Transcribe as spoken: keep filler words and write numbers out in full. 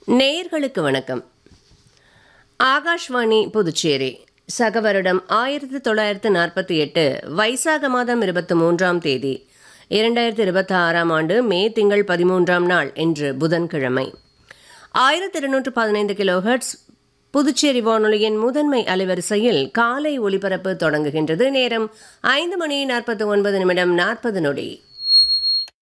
நேயர்களுக்கு வணக்கம். ஆகாஷ்வாணி புதுச்சேரி. சகவருடம் ஆயிரத்தி தொள்ளாயிரத்து நாற்பத்தி எட்டு வைசாக மாதம் இருபத்தி மூன்றாம் தேதி இரண்டாயிரத்தி இருபத்தி ஆறாம் ஆண்டு மே திங்கள் பதிமூன்றாம் நாள் இன்று புதன்கிழமை. ஆயிரத்தி இருநூற்று பதினைந்து கிலோஹெர்ட்ஸ் புதுச்சேரி வானொலியின் முதன்மை அலைவரிசையில் காலை ஒலிபரப்பு தொடங்குகின்றது. நேரம் ஐந்து மணி நாற்பத்தி ஒன்பது நிமிடம் நாற்பது நொடி.